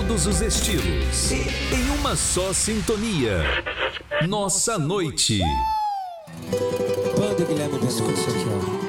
todos os estilos. Em uma só sintonia. Nossa noite. Banda Guilherme Bento, escuta isso aqui, ó.